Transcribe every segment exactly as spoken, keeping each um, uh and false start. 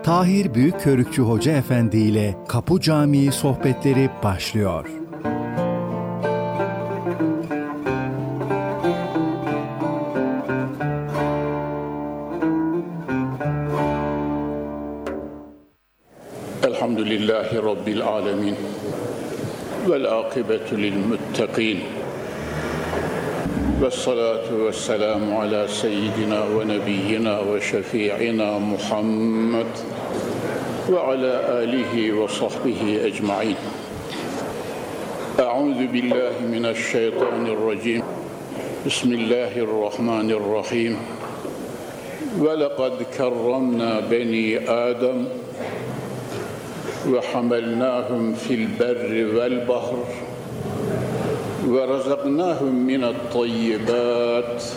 Tahir Büyükkörükçü Hoca Efendi ile Kapı Camii sohbetleri başlıyor. Elhamdülillahi Rabbil alemin. Vel akibetu lil muttaqin. Vessalatu vesselamu ala seyyidina ve nebiyyina ve şefi'ina Muhammed ve ala alihi ve sahbihi ecmain. Euzu billahi mineşşeytanirracim. Bismillahirrahmanirrahim. Ve lekad kerramna beni Adem ve hamelnâhum fil berri vel bahr ve razaknâhum minet-tayyibât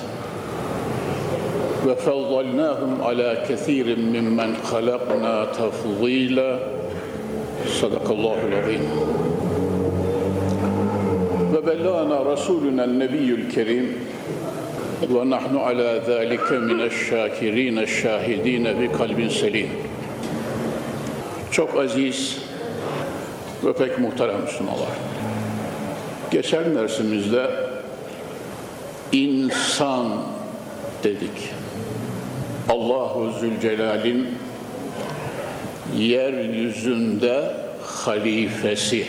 ve fezzalnâhum alâ kesîrin mimmen halaknâ tefzîlâ. Sadakallâhul azîm. Ve bellâna rasûlunel nebiyyül kerîm ve nahnu alâ zâlike mineşşâkirîneşşâhidîne bi kalbin selîm. Çok aziz ve pek muhterem Müslümanlar. Geçen dersimizde insan dedik. Allahu Zülcelal'in yeryüzünde halifesi,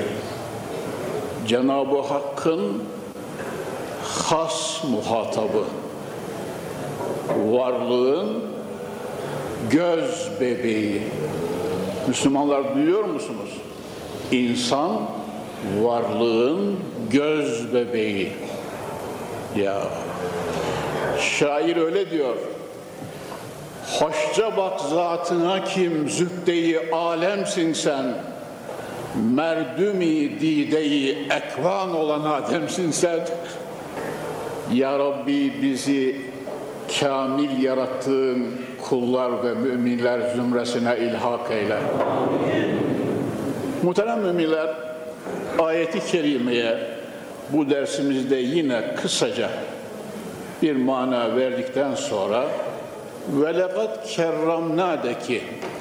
Cenab-ı Hakk'ın has muhatabı, varlığın göz bebeği. Müslümanlar duyuyor musunuz? İnsan varlığın göz bebeği. Ya şair öyle diyor. Hoşça bak zatına kim zübde-i alemsin sen. Merdüm-i dide-i ekvan olan Adem'sin sen. Ya Rabbi bizi kamil yarattığın kullar ve müminler zümresine ilhak eyle. Muhterem müminler, ayeti kerimeye bu dersimizde yine kısaca bir mana verdikten sonra ve lekad kerramnâ'deki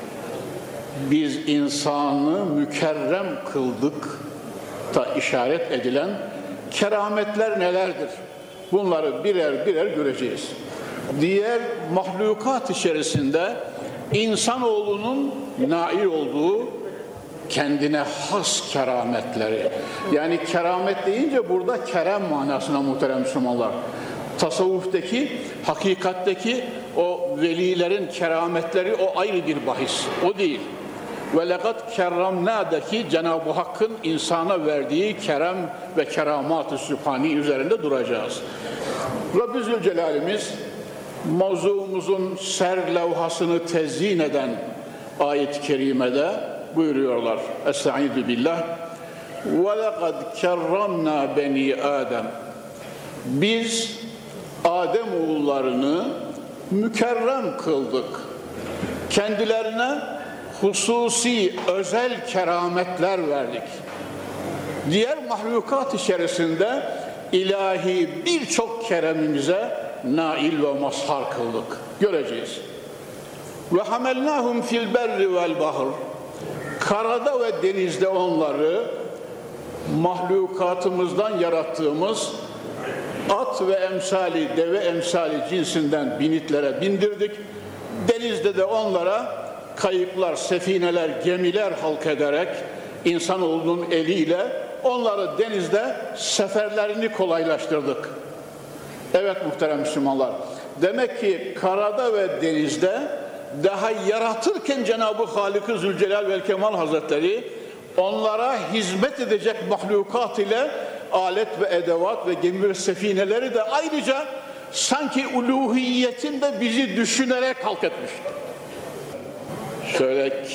biz insanı mükerrem kıldık da işaret edilen kerametler nelerdir? Bunları birer birer göreceğiz. Diğer mahlukat içerisinde insanoğlunun nail olduğu kendine has kerametleri. Yani keramet deyince burada kerem manasına muhterem Müslümanlar. Tasavvuftaki, hakikatteki o velilerin kerametleri o ayrı bir bahis. O değil. Ve lekad kerramnâ'daki Cenab-ı Hakk'ın insana verdiği kerem ve keramat-ı sübhani üzerinde duracağız. Rabbi Zülcelal'imiz mevzuumuzun serlevhasını tezyin eden ayet-i kerimede buyuruyorlar. Estaizu billah. وَلَقَدْ كَرَّمْنَا بَنِي Adem. Biz Adem oğullarını mükerrem kıldık. Kendilerine hususi, özel kerametler verdik. Diğer mahlukat içerisinde ilahi birçok keremimize nail ve mazhar kıldık. Göreceğiz. Ve hamelnâhum fil berri vel bahr. Karada ve denizde onları mahlukatımızdan yarattığımız at ve emsali, deve emsali cinsinden binitlere bindirdik. Denizde de onlara kayıklar, sefineler, gemiler halk ederek insanoğlunun eliyle onları denizde seferlerini kolaylaştırdık. Evet muhterem Müslümanlar, demek ki karada ve denizde daha yaratırken Cenab-ı Halik-i Zülcelal vel Kemal Hazretleri onlara hizmet edecek mahlukat ile alet ve edevat ve gemi ve sefineleri de ayrıca sanki uluhiyetinde bizi düşünerek halk etmiş. Şöyle